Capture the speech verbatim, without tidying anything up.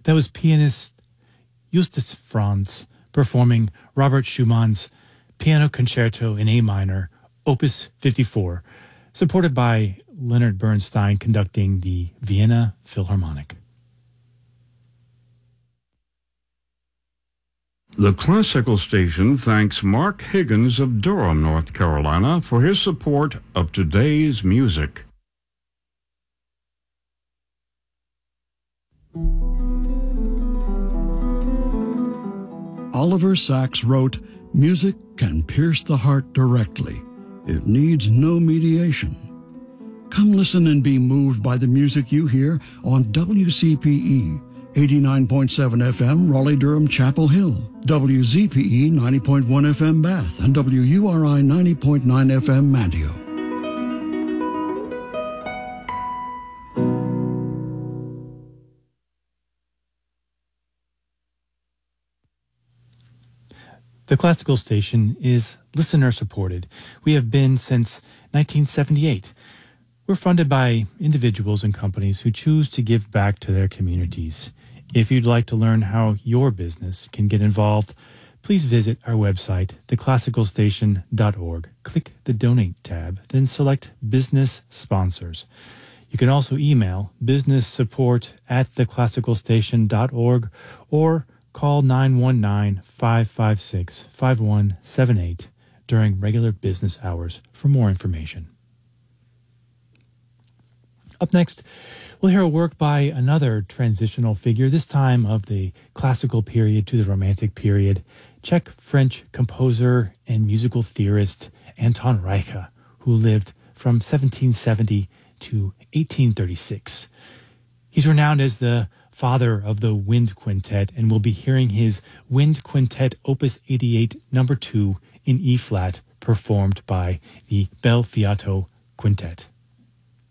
That was pianist Justus Franz performing Robert Schumann's Piano Concerto in A minor, Opus fifty-four, supported by Leonard Bernstein conducting the Vienna Philharmonic. The Classical Station thanks Mark Higgins of Durham, North Carolina, for his support of today's music. Oliver Sacks wrote, "Music can pierce the heart directly. It needs no mediation." Come listen and be moved by the music you hear on W C P E, eighty-nine point seven F M, Raleigh-Durham, Chapel Hill, W Z P E, ninety point one F M, Bath, and W U R I, ninety point nine F M, Manteo. The Classical Station is listener-supported. We have been since nineteen seventy-eight. We're funded by individuals and companies who choose to give back to their communities. If you'd like to learn how your business can get involved, please visit our website, the classical station dot org. Click the Donate tab, then select Business Sponsors. You can also email businesssupport at the classical station dot org or call nine one nine, five five six, five one seven eight during regular business hours for more information. Up next, we'll hear a work by another transitional figure, this time of the classical period to the Romantic period, Czech French composer and musical theorist Anton Reicha, who lived from seventeen seventy to eighteen thirty-six. He's renowned as the father of the Wind Quintet, and we'll be hearing his Wind Quintet Opus eighty-eight, number two in E-flat, performed by the Bel Fiato Quintet.